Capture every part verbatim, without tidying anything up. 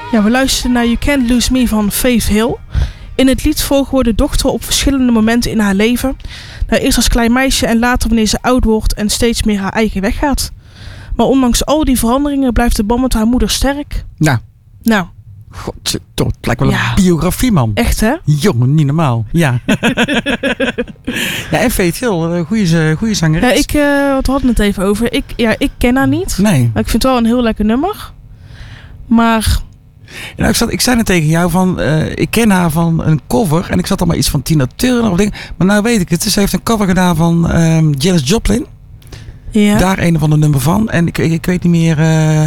Ja, we luisteren naar You Can't Lose Me van Faith Hill. In het lied volgen we de dochter op verschillende momenten in haar leven. Nou, eerst als klein meisje en later wanneer ze oud wordt en steeds meer haar eigen weg gaat. Maar ondanks al die veranderingen blijft de band met haar moeder sterk. Nou. Nou. God, het lijkt wel Ja. een biografie, man. Echt, hè? Jongen, niet normaal. Ja. Ja, en Faith Hill, goede, goede zangeres. Ja, ik, uh, wat hadden we het even over? Ik, ja, ik ken haar niet. Nee. Maar ik vind het wel een heel lekker nummer. Maar... Nou, ik, zat, ik zei net tegen jou van, uh, ik ken haar van een cover. En ik zat al maar iets van Tina Turner of dingen. Maar nou weet ik het. Ze heeft een cover gedaan van um, Janis Joplin. Ja. Daar een of ander nummer van. En ik, ik, ik weet niet meer... Uh,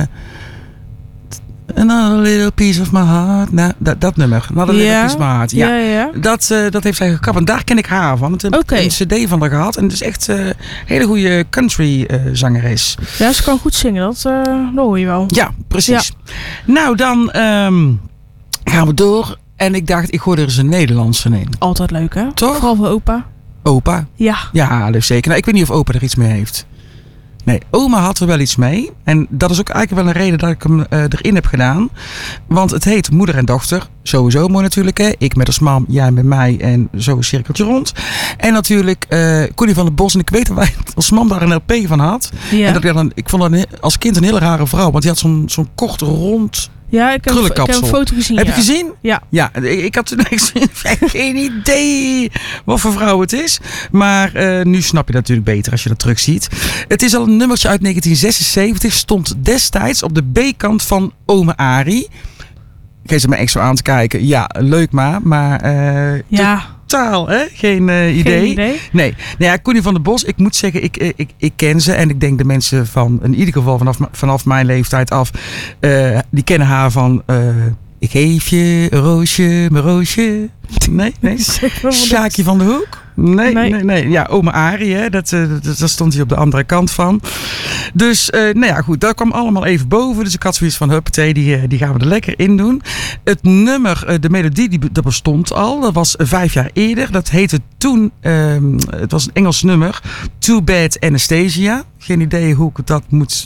Another little piece of my heart. Nou, dat, dat nummer. Another little ja. piece of my heart. Ja, ja, ja. Dat, uh, dat heeft zij gekapt. En daar ken ik haar van. Ik heb Okay. een cd van haar gehad. En het is echt een uh, hele goede country uh, zangeres. Ja, ze kan goed zingen. Dat, uh, dat hoor je wel. Ja, precies. Ja. Nou, dan um, gaan we door. En ik dacht, ik gooi er eens een Nederlandse in. Altijd leuk, hè? Toch? Vooral voor opa. Opa? Ja. Ja, dus zeker. Nou, ik weet niet of opa er iets mee heeft. Nee, oma had er wel iets mee. En dat is ook eigenlijk wel een reden dat ik hem uh, erin heb gedaan. Want het heet Moeder en Dochter. Sowieso mooi natuurlijk, hè. Ik met als mam, jij met mij en zo een cirkeltje rond. En natuurlijk uh, Connie van der Bos. En ik weet dat wij als mam daar een L P van had. Ja. En dat ik, dan, ik vond dat als kind een hele rare vrouw. Want die had zo'n, zo'n kort rond... Ja, ik heb, ik heb een foto gezien. Heb ja. je gezien? Ja. Ja, ik, ik had toen geen idee wat voor vrouw het is. Maar uh, nu snap je dat natuurlijk beter als je dat terugziet. Het is al een nummertje uit negentien zesenzeventig. Stond destijds op de B-kant van Ome Arie. Ik geef ze me echt zo aan te kijken. Ja, leuk maar. Maar uh, ja. totaal, hè? Geen, uh, idee. Geen idee. Nee. Nou ja, Connie van der Bos. Ik moet zeggen, ik, ik, ik ken ze. En ik denk de mensen van, in ieder geval vanaf, vanaf mijn leeftijd af. Uh, die kennen haar van... Uh, ik geef je een roosje, mijn roosje. Nee, nee. Sjaakje van de Hoek. Nee, nee, nee, nee. Ja, Ome Arie, hè. Dat, uh, dat, dat stond hij op de andere kant van. Dus, uh, nou ja, goed. Dat kwam allemaal even boven. Dus ik had zoiets van, huppatee, die, uh, die gaan we er lekker in doen. Het nummer, uh, de melodie, die, dat bestond al. Dat was uh, vijf jaar eerder. Dat heette toen, uh, het was een Engels nummer. Too Bad Anastasia. Geen idee hoe ik dat moet...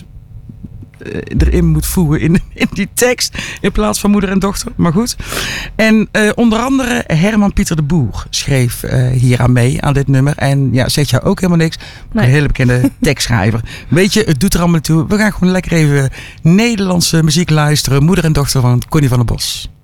erin moet voegen in, in die tekst in plaats van moeder en dochter, maar goed. En uh, onder andere Herman Pieter de Boer schreef uh, hier aan mee aan dit nummer en ja, zegt jou ook helemaal niks. Nee. Een hele bekende tekstschrijver. Weet je, het doet er allemaal toe. We gaan gewoon lekker even Nederlandse muziek luisteren. Moeder en dochter van Connie van der Bos.